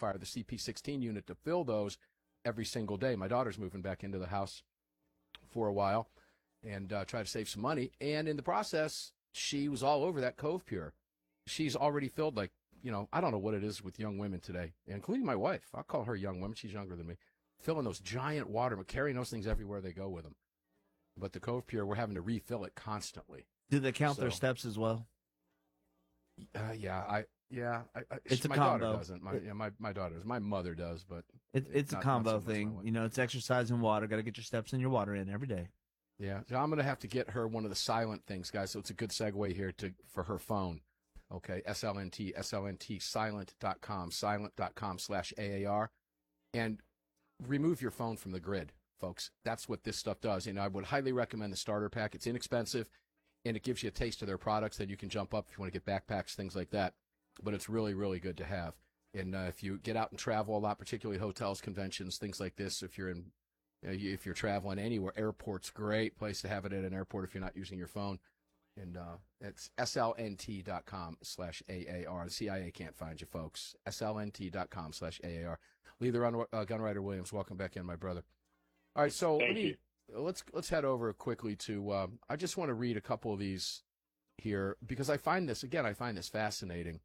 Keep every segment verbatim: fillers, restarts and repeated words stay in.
fire the C P sixteen unit to fill those every single day. My daughter's moving back into the house for a while and uh, try to save some money. And in the process, she was all over that Cove Pure. She's already filled, like, you know, I don't know what it is with young women today, including my wife. I'll call her young woman. She's younger than me. Filling those giant water, carrying those things everywhere they go with them. But the Cove Pure, we're having to refill it constantly. Do they count so, their steps as well? Uh, yeah, I yeah. I, I, it's she, a my combo. daughter doesn't. My, yeah, my my daughter does. My mother does, but it, it's not, a combo so thing. You know, it's exercise and water. Got to get your steps and your water in every day. Yeah, so I'm going to have to get her one of the silent things, guys. So it's a good segue here to for her phone. Okay, S L N T, S L N T, silent dot com, silent dot com slash A A R. And remove your phone from the grid, folks. That's what this stuff does. And I would highly recommend the starter pack. It's inexpensive, and it gives you a taste of their products that you can jump up if you want to get backpacks, things like that. But it's really, really good to have. And uh, if you get out and travel a lot, particularly hotels, conventions, things like this, if you're in, uh, if you're traveling anywhere, airport's great place to have it at an airport if you're not using your phone. And uh, it's S L N T dot com slash A A R. The C I A can't find you, folks. S L N T dot com slash A A R. Leader on uh, Gunrider Williams, welcome back in, my brother. All right, so Thank let me, you. let's let's head over quickly to. Um, I just want to read a couple of these here because I find this again. I find this fascinating.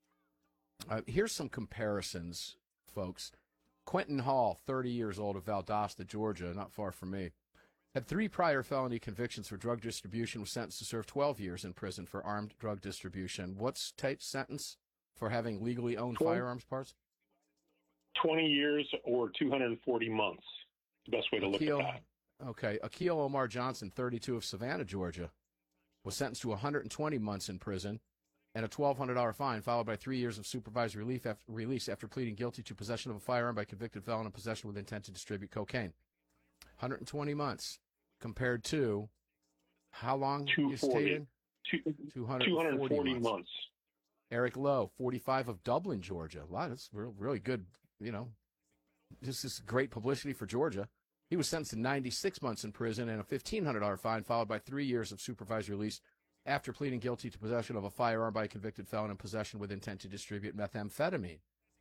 Uh, here's some comparisons, folks. Quentin Hall, thirty years old, of Valdosta, Georgia, not far from me, had three prior felony convictions for drug distribution. Was sentenced to serve twelve years in prison for armed drug distribution. What's Tate's sentence for having legally owned twenty, firearms parts? twenty years or two hundred forty months. The best way to Akil, look at that. Okay. Akil Omar Johnson, thirty-two, of Savannah, Georgia, was sentenced to one hundred twenty months in prison and a twelve hundred dollars fine, followed by three years of supervised relief after, release after pleading guilty to possession of a firearm by convicted felon and possession with intent to distribute cocaine. one hundred twenty months compared to how long is Tate? two hundred forty months. months. Eric Lowe, forty-five, of Dublin, Georgia. A lot. That's real, really good, you know. This is great publicity for Georgia. He was sentenced to ninety-six months in prison and a fifteen hundred dollars fine, followed by three years of supervised release after pleading guilty to possession of a firearm by a convicted felon and possession with intent to distribute methamphetamine.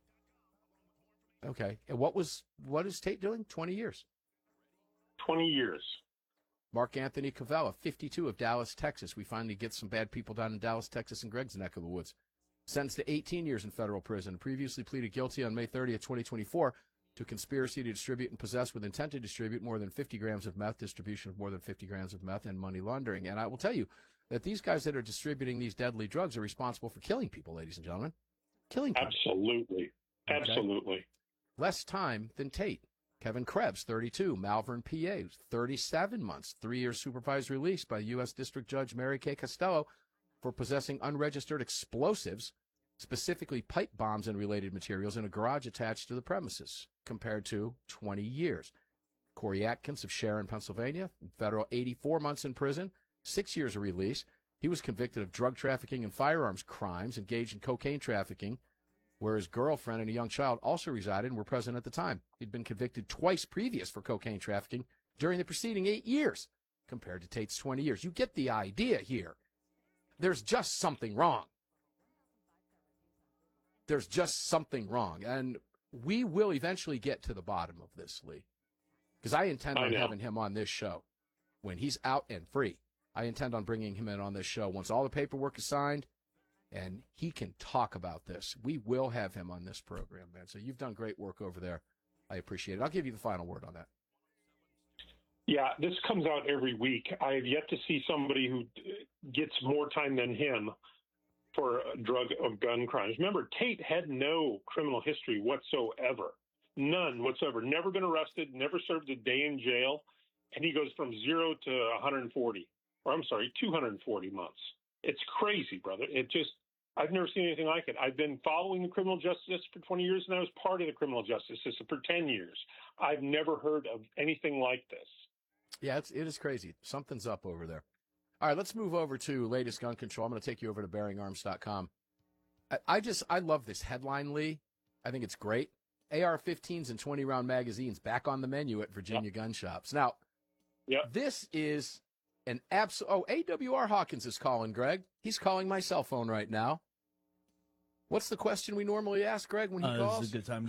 Okay. And what was what is Tate doing? twenty years. twenty years. Mark Anthony Cavella, fifty-two, of Dallas, Texas. We finally get some bad people down in Dallas, Texas, and Greg's neck of the woods. Sentenced to eighteen years in federal prison. Previously pleaded guilty on May thirtieth, twenty twenty-four to conspiracy to distribute and possess with intent to distribute more than fifty grams of meth, distribution of more than fifty grams of meth, and money laundering. And I will tell you that these guys that are distributing these deadly drugs are responsible for killing people, ladies and gentlemen. Killing people. Absolutely. Absolutely. Okay. Less time than Tate. Kevin Krebs, thirty-two, Malvern, P A, thirty-seven months, three years supervised release by U S District Judge Mary Kay Costello for possessing unregistered explosives, specifically pipe bombs and related materials, in a garage attached to the premises, compared to twenty years. Corey Atkins of Sharon, Pennsylvania, federal eighty-four months in prison, six years of release. He was convicted of drug trafficking and firearms crimes, engaged in cocaine trafficking, where his girlfriend and a young child also resided and were present at the time. He'd been convicted twice previous for cocaine trafficking during the preceding eight years, compared to Tate's twenty years. You get the idea here. There's just something wrong. There's just something wrong. And we will eventually get to the bottom of this, Lee, because I intend on having him on this show when he's out and free. I intend on bringing him in on this show once all the paperwork is signed and he can talk about this. We will have him on this program, man. So you've done great work over there. I appreciate it. I'll give you the final word on that. Yeah, this comes out every week. I have yet to see somebody who gets more time than him for drug or gun crimes. Remember, Tate had no criminal history whatsoever. None whatsoever. Never been arrested, never served a day in jail. And he goes from zero to one hundred forty, or I'm sorry, two hundred forty months. It's crazy, brother. It just, I've never seen anything like it. I've been following the criminal justice system for twenty years, and I was part of the criminal justice system for ten years. I've never heard of anything like this. Yeah, it's, it is crazy. Something's up over there. All right, let's move over to latest gun control. I'm going to take you over to bearing arms dot com. I, I just, I love this headline, Lee. I think it's great. A R fifteens and twenty round magazines back on the menu at Virginia yep. gun shops. Now, yep. this is an absolute, oh, A W R Hawkins is calling, Greg. He's calling my cell phone right now. What's the question we normally ask, Greg, when he uh, calls? This is a good time